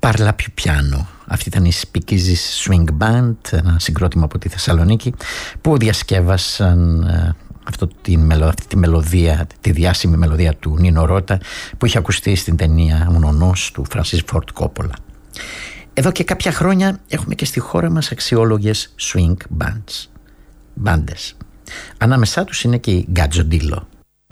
Parla più piano. Αυτή ήταν η Speakeasy Swing Band, ένα συγκρότημα από τη Θεσσαλονίκη που διασκεύασαν αυτή τη μελωδία, τη διάσημη μελωδία του Νίνο Ρώτα που είχε ακουστεί στην ταινία «Μονονός» του Φρανσίς Φόρτ Κόπολα. Εδώ και κάποια χρόνια έχουμε και στη χώρα μας αξιόλογες swing bands, μπάντες. Ανάμεσά τους είναι και η Γκατζοντίλο.